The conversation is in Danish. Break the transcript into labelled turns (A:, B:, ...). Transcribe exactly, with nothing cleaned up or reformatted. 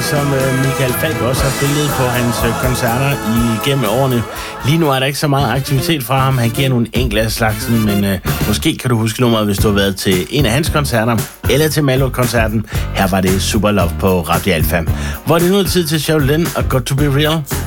A: som Michael Falch også har spillet på hans koncerter igennem årene. Lige nu er der ikke så meget aktivitet fra ham. Han giver nogle enkelte af slagsen, men øh, måske kan du huske nummeret, hvis du har været til en af hans koncerter, eller til Malou-koncerten. Her var det Super Love på Radio Alpha. Hvor er det nu tid til Shaolin og Got to Be Real.